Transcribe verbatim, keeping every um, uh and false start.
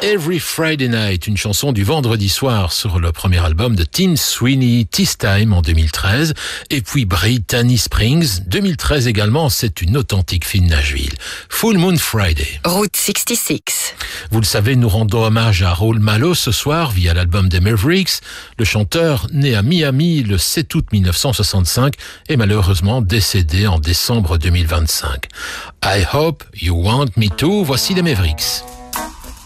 Every Friday Night, une chanson du vendredi soir sur le premier album de Tim Sweeney, This Time en deux mille treize. Et puis Brittany Springs, deux mille treize également, c'est une authentique fille de Nashville. Full Moon Friday. Route soixante-six. Vous le savez, nous rendons hommage à Raul Malo ce soir via l'album des Mavericks. Le chanteur, né à Miami le sept août mille neuf cent soixante-cinq, est malheureusement décédé en décembre deux mille vingt-cinq. I Hope You Want Me To, voici les Mavericks.